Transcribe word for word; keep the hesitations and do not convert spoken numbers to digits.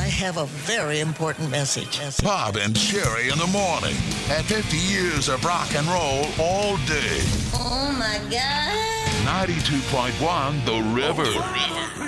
have a very important message. Bob and Sherry in the morning. At fifty years of rock and roll all day. Oh, my God. ninety-two point one The River. The River.